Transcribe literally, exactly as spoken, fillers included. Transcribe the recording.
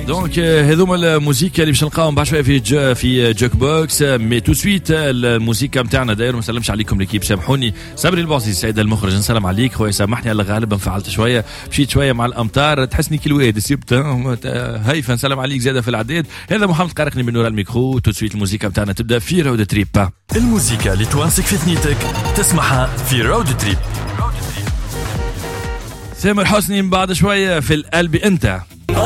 دونك هذوما الموسيقى اللي باش نلقاهم بعد شويه في جو في جوك بوكس. مي تو سويت الموسيقى نتاعنا داير ما سلمش عليكم ليكيب، سامحوني. صبري الباصي السيد المخرج نسلم عليك خويا، سامحني على الغالب انفعلت شويه، مشيت شويه مع الامطار، تحسني كي الواد سيبت هيفا. نسلم عليك زاده في العداد. هذا محمد قارقني من نور الميكرو. تو سويت الموسيقى نتاعنا تبدا في رود تريب. الموسيقى اللي توانسك في ثنيتك تسمعها في رود تريب. سامر حسني من بعد شويه في القلب انت.